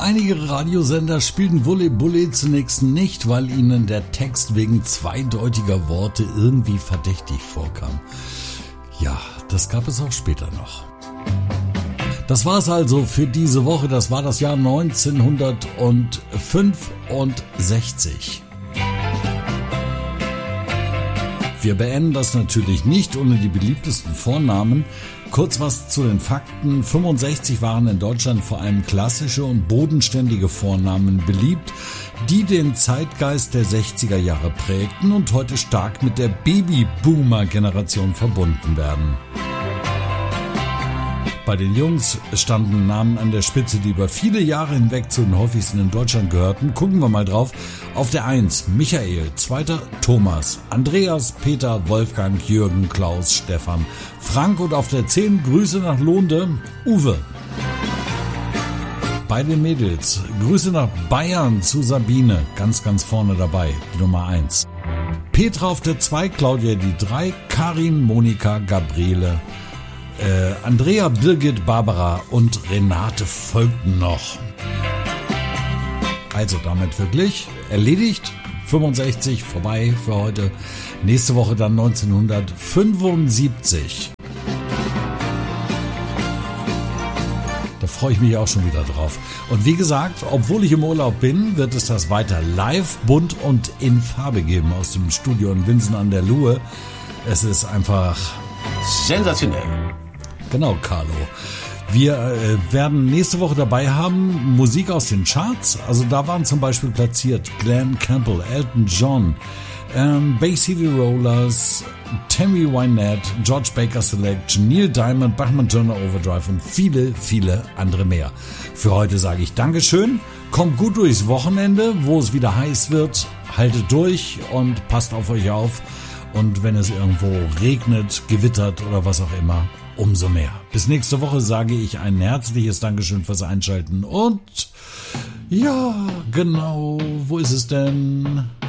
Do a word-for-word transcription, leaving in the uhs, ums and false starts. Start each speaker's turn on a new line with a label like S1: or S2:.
S1: einige Radiosender spielten Wulle Bulle zunächst nicht, weil ihnen der Text wegen zweideutiger Worte irgendwie verdächtig vorkam. Ja, das gab es auch später noch. Das war's also für diese Woche. Das war das Jahr neunzehnhundertfünfundsechzig. Wir beenden das natürlich nicht ohne die beliebtesten Vornamen. Kurz was zu den Fakten. fünfundsechzig waren in Deutschland vor allem klassische und bodenständige Vornamen beliebt, die den Zeitgeist der sechziger Jahre prägten und heute stark mit der Babyboomer-Generation verbunden werden. Bei den Jungs standen Namen an der Spitze, die über viele Jahre hinweg zu den häufigsten in Deutschland gehörten. Gucken wir mal drauf. Auf der eins Michael, zweiter Thomas, Andreas, Peter, Wolfgang, Jürgen, Klaus, Stefan, Frank und auf der zehn Grüße nach Lohnde, Uwe. Bei den Mädels Grüße nach Bayern zu Sabine, ganz ganz vorne dabei, die Nummer eins. Petra auf der zwei, Claudia die drei, Karin, Monika, Gabriele, Äh, Andrea, Birgit, Barbara und Renate folgten noch. Also damit wirklich erledigt. fünfundsechzig vorbei für heute. Nächste Woche dann neunzehnhundertfünfundsiebzig. Da freue ich mich auch schon wieder drauf. Und wie gesagt, obwohl ich im Urlaub bin, wird es das weiter live, bunt und in Farbe geben aus dem Studio in Winsen an der Luhe. Es ist einfach
S2: sensationell.
S1: Genau, Carlo. Wir äh, werden nächste Woche dabei haben Musik aus den Charts. Also da waren zum Beispiel platziert Glenn Campbell, Elton John, ähm, Bay City Rollers, Tammy Wynette, George Baker Selection, Neil Diamond, Bachman Turner Overdrive und viele, viele andere mehr. Für heute sage ich Dankeschön. Kommt gut durchs Wochenende, wo es wieder heiß wird. Haltet durch und passt auf euch auf. Und wenn es irgendwo regnet, gewittert oder was auch immer, umso mehr. Bis nächste Woche sage ich ein herzliches Dankeschön fürs Einschalten und ja, genau, wo ist es denn?